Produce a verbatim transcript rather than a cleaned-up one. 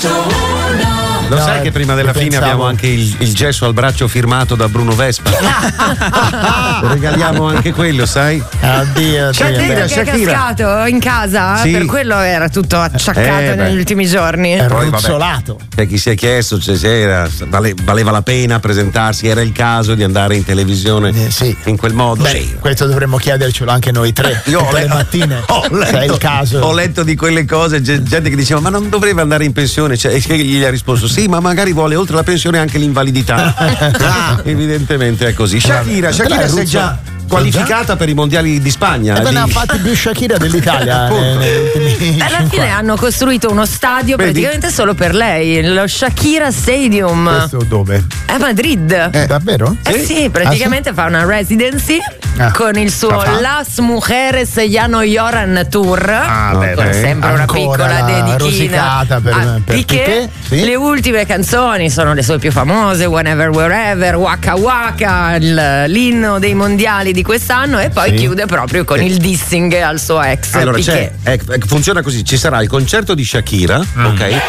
Lo no, sai che prima della fine pensavo... abbiamo anche il, il gesso al braccio firmato da Bruno Vespa? Regaliamo anche quello, sai? Addio, Shakira, che è cascato in casa, sì. Per quello era tutto acciaccato eh, negli ultimi giorni. È ruzzolato. Per chi si è chiesto cioè, se era, vale, valeva la pena presentarsi, era il caso di andare in televisione eh, sì. in quel modo. Beh, sì. Questo dovremmo chiedercelo anche noi tre. Io tutte le mattine. Ho letto, è il caso. Ho letto di quelle cose, gente che diceva ma non dovrebbe andare in pensione, cioè, e gli ha risposto sì, ma magari vuole oltre la pensione anche l'invalidità. ah, evidentemente è così. Shakira, Shakira si è già qualificata per i mondiali di Spagna. E eh, ne ha fatti più Shakira dell'Italia. eh, Alla fine hanno costruito uno stadio Vedi? praticamente solo per lei, lo Shakira Stadium. Questo dove? A Madrid. Eh, davvero? Eh sì, sì praticamente ah, sì? fa una residency ah, con il suo Las Mujeres Ya No Lloran Tour. Ah, con beh, sempre una piccola dedichina per, a per Piqué. Piqué sì? Le ultime canzoni sono le sue più famose, Whenever Wherever, Waka Waka, l'inno dei mondiali di quest'anno, e poi sì. chiude proprio con sì. il dissing al suo ex allora Piqué. c'è, è, funziona così: ci sarà il concerto di Shakira, mm. ok?